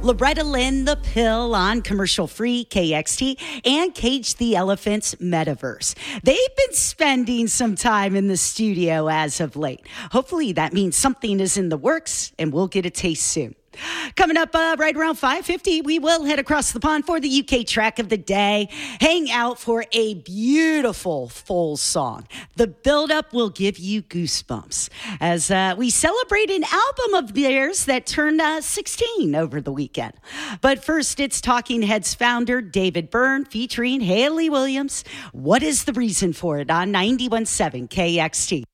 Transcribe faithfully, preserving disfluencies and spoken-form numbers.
Loretta Lynn, The Pill on commercial-free K X T, and Cage the Elephant's Metaverse. They've been spending some time in the studio as of late. Hopefully that means something is in the works, and we'll get a taste soon. Coming up uh, right around five fifty, we will head across the pond for the U K track of the day. Hang out for a beautiful Foals song. The build-up will give you goosebumps as uh, we celebrate an album of theirs that turned uh, sixteen over the weekend. But first, it's Talking Heads founder David Byrne featuring Hayley Williams. What is the reason for it on ninety-one point seven K X T?